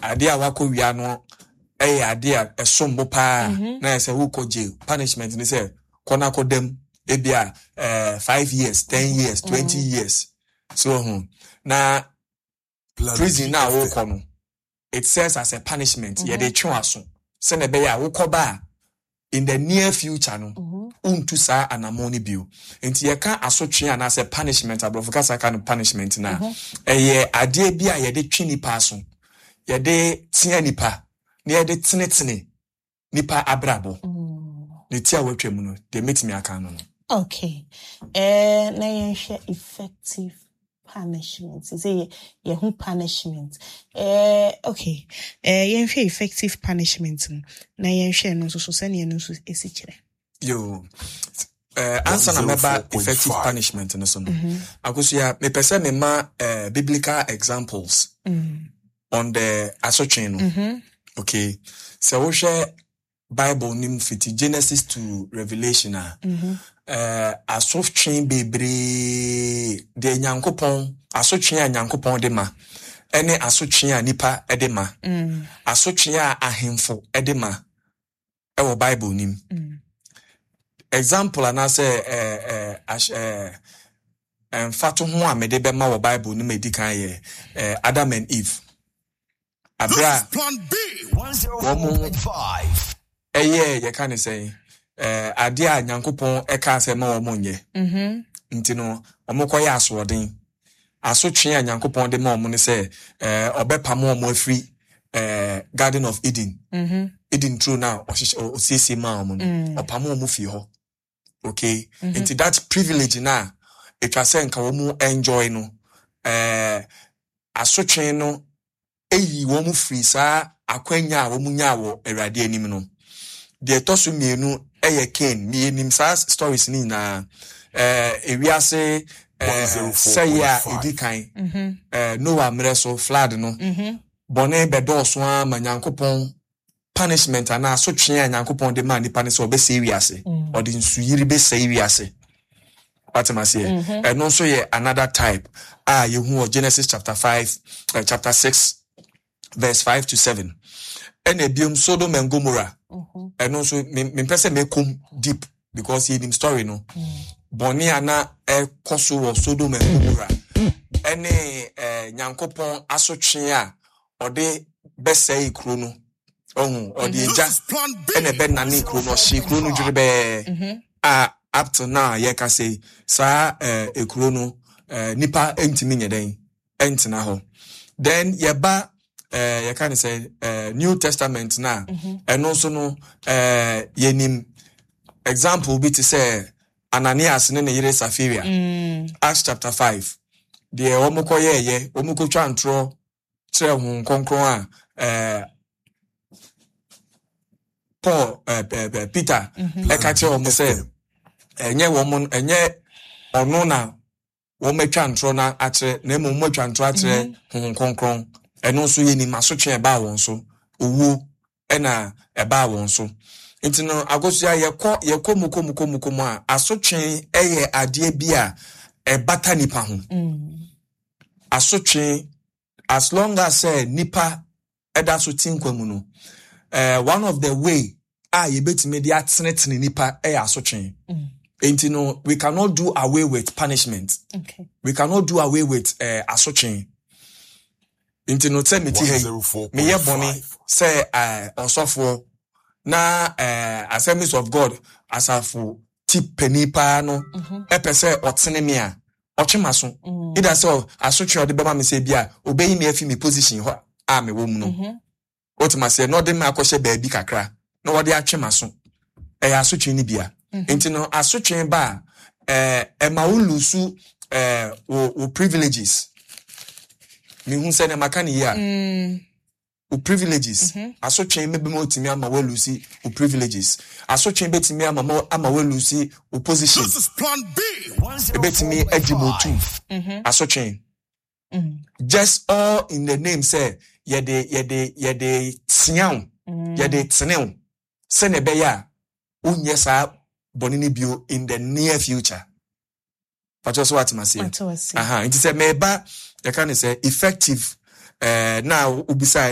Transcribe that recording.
Adia wako wiano adia esombo pa na say who ko jail punishment ni say kona ko dem ebia 5 years 10 years 20 years so na prison na wo kono it serves as a punishment ye dey twe aso se na be ya wo koba in the near future no untu sa anamoni bio enti ye ka asotwe ana say punishment abrofoka sa kind of punishment na eye ade bia ye dey twe nipa aso ye dey tia nipa na ye dey tenetene nipa abrabo ne tia watwemu no dey meet me aka no. Okay. Na yen share effective punishment. Say ye who punishment. Okay. Yen share effective punishment. Na yen share no so send yen no so esichire. Yo. Answer na meba effective punishment no so no. Akoso ya me pese me ma biblical examples on the asotwe no. Okay. So wo share Bible nim fiti Genesis to Revelation asotwe bebre de nyankopon asotwe a nyankopon de ma ene asotwe a nipa de ma asotwe a ahemfo de ma ewo Bible nim example ana say fato ho a mede be ma wo Bible nim edikan ye Adam and Eve abra Plan B 105 ye can say ade a nyankopon eka se ma omo nye nti no omokoye asoden asotwe a nyankopon de ma omo ne se obepam omo afri Garden of Eden Eden true now osisi ma omo no opam omo fi ho okay nti that privilege na etwa se nka omo enjoy no asotwe no eyi omo free sa akwanya a omo nya wo awurade anim no de tosu mienu eye Cain mi enim sa stories ni na ewiase say ya edikan Noah mreso flood no bone bedoso a manyankopon punishment ana so twe anyankopon de man nipa ne so obese ewiase or de nsuyiri be say ewiase what am I saying and also ye another type yehu Genesis chapter 5 chapter 6 verse 5 to 7 and ebium Sodom and Gomorrah and also me person me come deep because he him story no boni ana koso of Sodom and Gomorrah ene nyankopon asotwe a ode besai kro no ode eja ene be na ne kro no hye kro no dwere be up to now ye ka say sa ekro no nipa entimi nyeden entina ho then ye ba you can say New Testament na and also no yenim example be to say Ananias ne yire Sapphira Acts chapter 5 the omukoye ye omuko twa ntro kire hu konkron a Paul Peter eka kire omo say enye womo enye ono na wo metwa ntro na akire na emo mo twa ntro akire hu konkron eno so yeni masotwe eba won so owu ena eba won so intino agoso ya yekomukomu a asotwe eye ade bia ebata nipa ho asotwe as long as nipa eda so tinkwam no one of the way ye betime dia tenetene nipa asotwe intino we cannot do away with punishment we cannot do away with asotwe Inti no tell me ti hey me ye boni say osofo na Assemblies of God asafo ti penipa no epese otene me a otwemaso ida say asotwe ode bema me say bia obeyi me afi me position ho a me wo mu no otima say no de me akoshe baabi kakra no wode atwemaso asotwe ni bia inti no asotwe ba ma ulusu o privileges me hu say na makani ya o privileges asotwe mebe mo timi ama we lucy o privileges asotwe betimi ama we lucy o position This is plan B betimi ajibotu asotwe just all in the name say ye de tian ye de tnew se ne be ya unye sa bonini bio in the near future. But just what I say. It is a meba, you can say effective now ubisa